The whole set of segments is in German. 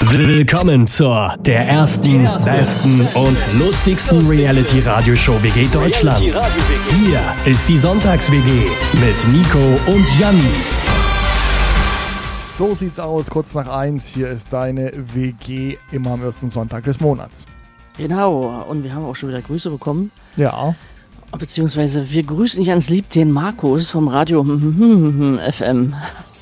Willkommen zur der ersten, besten und lustigsten Reality-Radioshow WG Deutschlands. Hier ist die Sonntags-WG mit Nico und Janni. So sieht's aus, kurz nach 1. Hier ist deine WG immer am ersten Sonntag des Monats. Genau, und wir haben auch schon wieder Grüße bekommen. Ja. Beziehungsweise wir grüßen ganz lieb den Markus vom Radio FM.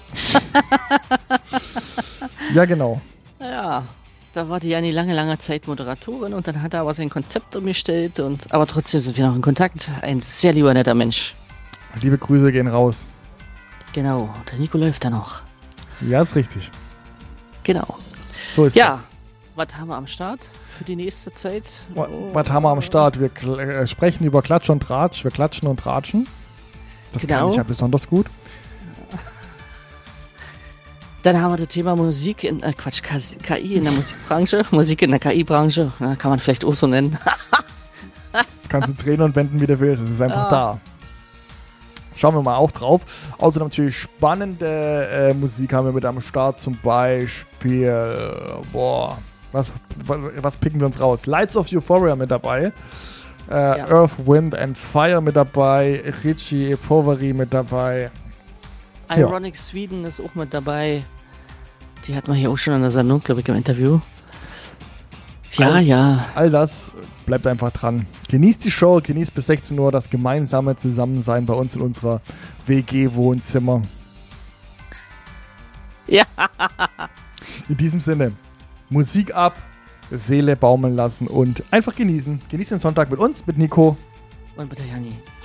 Ja, genau. Ja, da war die Janni lange Zeit Moderatorin und dann hat er aber sein Konzept umgestellt. Aber trotzdem sind wir noch in Kontakt. Ein sehr lieber, netter Mensch. Liebe Grüße gehen raus. Genau, der Nico läuft da noch. Ja, ist richtig. Genau. So ist ja, was haben wir am Start für die nächste Zeit? Was haben wir am Start? Wir sprechen über Klatsch und Tratsch. Wir klatschen und tratschen. Das kann ich ja besonders gut. Dann haben wir das Thema Musik in KI in der Musikbranche, Musik in der KI-Branche, kann man vielleicht auch so nennen. Das kannst du drehen und wenden, wie du willst. Das ist einfach da. Schauen wir mal auch drauf. Außerdem natürlich spannende Musik haben wir mit am Start. Zum Beispiel, was picken wir uns raus? Lights of Euphoria mit dabei. Earth, Wind and Fire mit dabei. Richie Poveri mit dabei. Ironic Sweden ist auch mit dabei. Die hatten wir hier auch schon in der Sendung, glaube ich, im Interview. Ja. All das bleibt einfach dran. Genießt die Show, genießt bis 16 Uhr das gemeinsame Zusammensein bei uns in unserer WG-Wohnzimmer. Ja. In diesem Sinne, Musik ab, Seele baumeln lassen und einfach genießen. Genießt den Sonntag mit uns, mit Nico. Und mit der Janni.